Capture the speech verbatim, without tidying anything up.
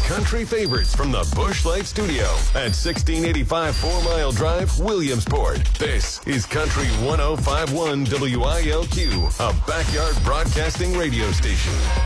country favorites from the Busch Light Studio at sixteen eighty-five Four Mile Drive, Williamsport. This is Country one oh five point one W I L Q, a backyard broadcasting radio station.